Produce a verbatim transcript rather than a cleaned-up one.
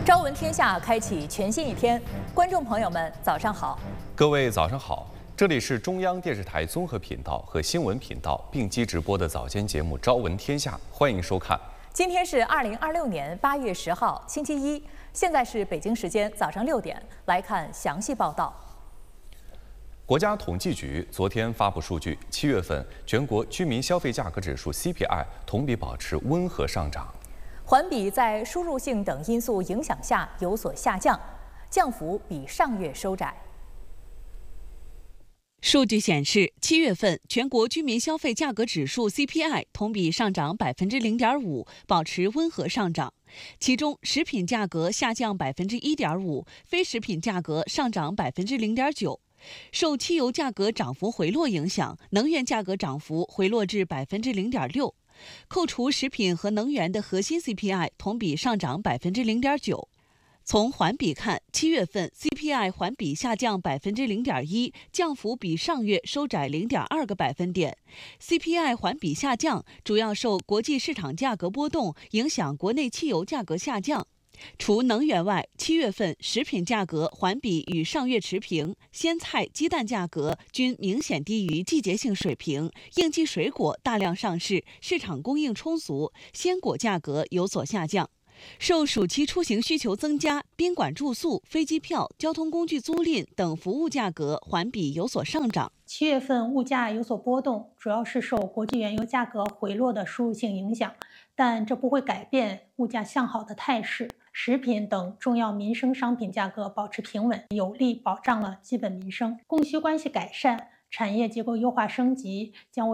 朝闻天下开启全新一天，观众朋友们早上好， 各位早上好，这里是中央电视台综合频道和新闻频道并机直播的早间节目《朝闻天下》，欢迎收看。 今天是二零二六年八月十号，星期一，现在是北京时间早上六点，来看详细报道。 国家统计局昨天发布数据，七月份全国居民消费价格指数 C P I 同比保持温和上涨， 环比在输入性等因素影响下有所下降，降幅比上月收窄。 数据显示，七月份全国居民消费价格指数 C P I 同比上涨百分之零点五，保持温和上涨。其中，食品价格下降百分之一点五，非食品价格上涨百分之零点九。受汽油价格涨幅回落影响，能源价格涨幅回落至百分之零点六。扣除食品和能源的核心 C P I 同比上涨百分之零点九。从环比看，七月份 C P I 环比下降百分之零点一，降幅比上月收窄零点二个百分点。C P I 环比下降主要受国际市场价格波动影响，国内汽油价格下降。除能源外，七月份食品价格环比与上月持平，鲜菜、鸡蛋价格均明显低于季节性水平，应季水果大量上市，市场供应充足，鲜果价格有所下降。受暑期出行需求增加，宾馆住宿、飞机票、交通工具租赁等服务价格环比有所上涨。 七月份物价有所波动，主要是受国际原油价格回落的输入性影响，但这不会改变物价向好的态势。食品等重要民生商品价格保持平稳，有力保障了基本民生。供需关系改善，产业结构优化升级将为